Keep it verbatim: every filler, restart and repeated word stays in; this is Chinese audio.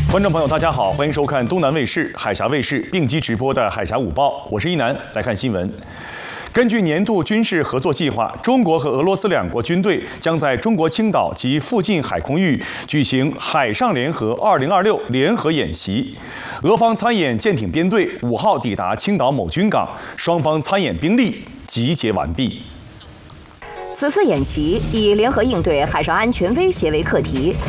观众朋友，大家好，欢迎收看东南卫视、海峡卫视并机直播的《海峡午报》，我是一南，来看新闻。根据年度军事合作计划，中国和俄罗斯两国军队将在中国青岛及附近海空域举行海上联合二零二六联合演习。俄方参演舰艇编队五号抵达青岛某军港，双方参演兵力集结完毕。 此次演习以联合应对海上安全威胁为课题。